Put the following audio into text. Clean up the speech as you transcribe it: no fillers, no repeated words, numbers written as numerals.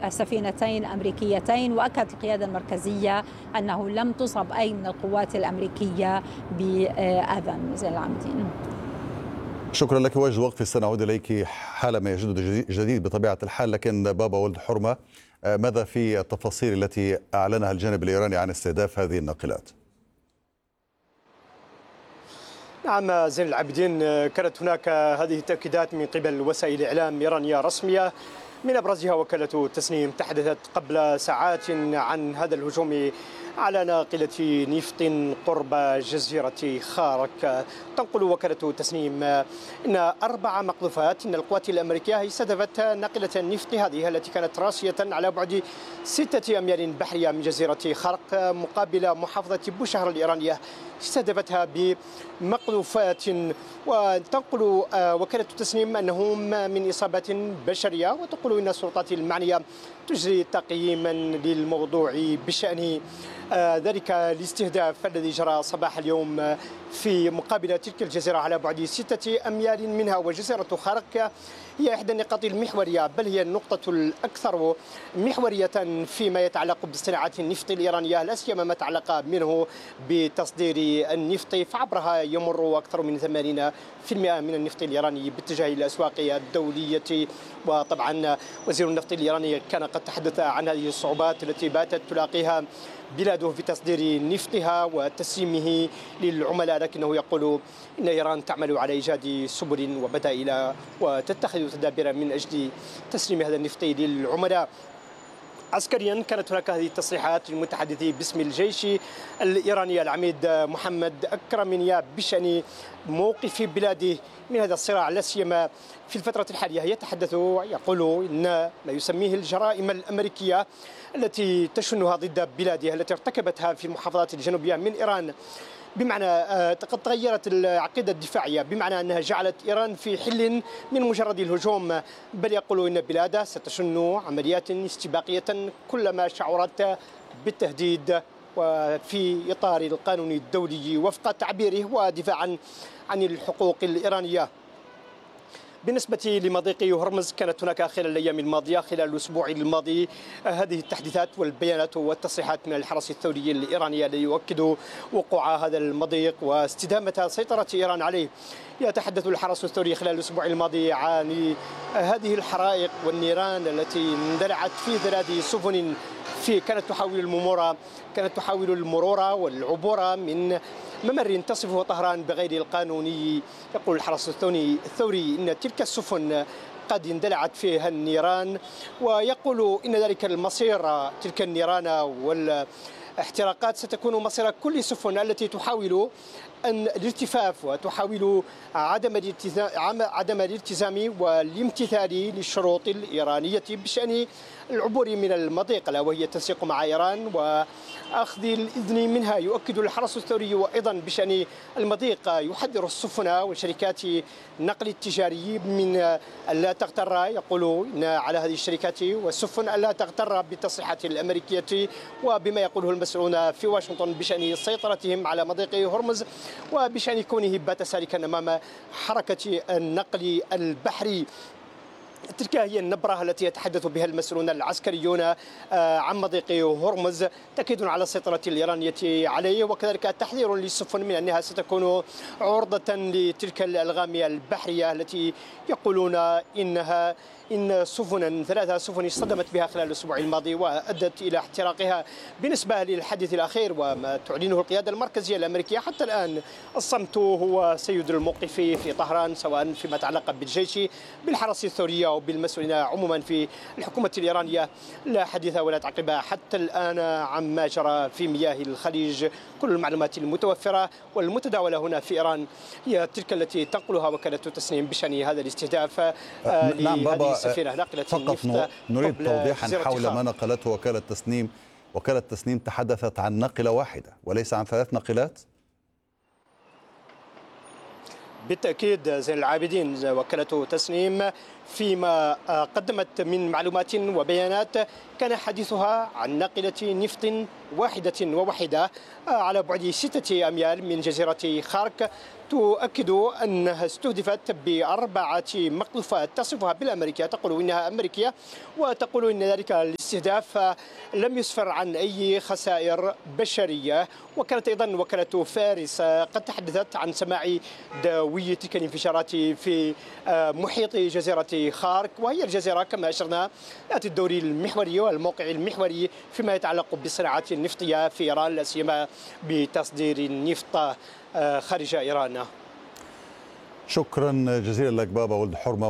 سفينتين أمريكيتين. وأكدت القيادة المركزية أنه لم تصب أي من القوات الأمريكية بأذى. زين العابدين. شكرا لك. وجه وقفي، سنعود إليك حالما يجد جديد بطبيعة الحال. لكن بابا ولد حرمة، ماذا في التفاصيل التي أعلنها الجانب الإيراني عن استهداف هذه الناقلات؟ نعم زين العابدين، كانت هناك هذه التأكيدات من قبل وسائل إعلام إيرانية رسمية، من أبرزها وكالة تسنيم تحدثت قبل ساعات عن هذا الهجوم على ناقلة نفط قرب جزيرة خارك. تنقل وكالة تسنيم إن 4 مقذوفات إن القوات الأمريكية استهدفت ناقلة النفط هذه التي كانت راسية على بعد 6 أميال بحرية من جزيرة خارك مقابل محافظة بوشهر الإيرانية، استهدفتها بمقذوفات. وتنقل وكالة تسنيم أنهم من إصابات بشرية، وتقول إن السلطات المعنية تجري تقييما للموضوع بشأن ذلك الاستهداف الذي جرى صباح اليوم في مقابل تلك الجزيرة على بعد 6 أميال منها. وجزيرة خارك هي إحدى النقاط المحورية، بل هي النقطة الأكثر محورية فيما يتعلق باصطناعات النفط الإيرانية، لا سيما ما تعلق منه بتصدير النفط، فعبرها يمر أكثر من 80% من النفط الإيراني باتجاه الأسواق الدولية. وطبعا وزير النفط الإيراني كان قد تحدث عن هذه الصعوبات التي باتت تلاقيها بلاده في تصدير نفطها وتسليمه للعملاء، لكنه يقول إن إيران تعمل على إيجاد سبل وبدائل وتتخذ تدابير من أجل تسليم هذا النفط للعملاء. عسكريا كانت هناك هذه التصريحات للمتحدث باسم الجيش الإيراني العميد محمد أكرمنيا بشأن موقف بلاده من هذا الصراع، لا سيما في الفترة الحالية. يتحدث يقول إن ما يسميه الجرائم الأمريكية التي تشنها ضد بلاده التي ارتكبتها في المحافظات الجنوبية من إيران، بمعنى قد تغيرت العقيدة الدفاعية، بمعنى أنها جعلت إيران في حل من مجرد الهجوم، بل يقول إن بلاده ستشن عمليات استباقية كلما شعرت بالتهديد وفي إطار القانون الدولي وفق تعبيره ودفاعا عن الحقوق الإيرانية. بالنسبة لمضيق هرمز كانت هناك خلال الأيام الماضية، خلال الأسبوع الماضي، هذه التحديثات والبيانات والتصريحات من الحرس الثوري الإيراني الذي يؤكد وقوع هذا المضيق واستدامة سيطرة إيران عليه. يتحدث الحرس الثوري خلال الأسبوع الماضي عن هذه الحرائق والنيران التي اندلعت في ذراد سفن كانت تحاول المرور والعبور من ممر تصفه طهران بغير القانوني. يقول الحرس الثوري إن تلك السفن قد اندلعت فيها النيران، ويقول إن ذلك المصير، تلك النيران والاحتراقات، ستكون مصير كل السفن التي تحاول الالتفاف وتحاول عدم الالتزام والامتثال للشروط الإيرانية بشأن العبور من المضيق، لا وهي التنسيق مع إيران وأخذ الإذن منها. يؤكد الحرس الثوري أيضا بشأن المضيق، يحذر السفن وشركات النقل التجاري من ألا تغتر، يقول إن على هذه الشركات والسفن ألا تغتر بالتصريحات الأمريكية وبما يقوله المسؤولون في واشنطن بشأن سيطرتهم على مضيق هرمز وبشأن كونه بات سالكا أمام حركة النقل البحري. تلك هي النبرة التي يتحدث بها المسؤولون العسكريون عن مضيق هرمز، تأكيد على السيطرة الإيرانية عليه، وكذلك تحذير للسفن من أنها ستكون عرضة لتلك الألغام البحرية التي يقولون إن 3 سفن اصطدمت بها خلال الأسبوع الماضي وأدت إلى احتراقها. بالنسبة للحديث الأخير وما تعلنه القيادة المركزية الأمريكية، حتى الآن الصمت هو سيد الموقف في طهران، سواء فيما يتعلق بالجيش، بالحرس الثوري أو بالمسؤولين عموما في الحكومة الإيرانية. لا حديث ولا تعقيب حتى الآن عما جرى في مياه الخليج. كل المعلومات المتوفرة والمتداولة هنا في إيران هي تلك التي تنقلها وكالة تسنيم بشأن هذا الاستهداف لهذه السفينة ناقلة النفط. نريد توضيحا حول ما نقلته وكالة تسنيم. وكالة تسنيم تحدثت عن ناقلة واحدة وليس عن 3 ناقلات. بالتأكيد زين العابدين، وكالة تسنيم فيما قدمت من معلومات وبيانات كان حديثها عن ناقلة نفط واحدة على بعد 6 أميال من جزيرة خارك، تؤكد أنها استهدفت ب4 مقذوفات تصفها بالأمريكية، تقول إنها أمريكية، وتقول إن ذلك الاستهداف لم يسفر عن أي خسائر بشرية. وكانت أيضا وكالة فارس قد تحدثت عن سماع دوية تلك الانفجارات في محيط جزيرة خارك، وهي الجزيرة كما أشرنا ذات الدور المحوري والموقع المحوري فيما يتعلق بالصناعات النفطية في إيران، لا سيما بتصدير النفط خارج إيران. شكرا جزيلا لك بابا ولد حرمة.